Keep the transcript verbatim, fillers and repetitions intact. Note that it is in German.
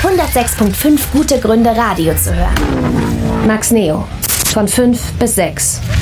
hundertsechs Komma fünf gute Gründe, Radio zu hören. Max Neo. Von fünf bis sechs.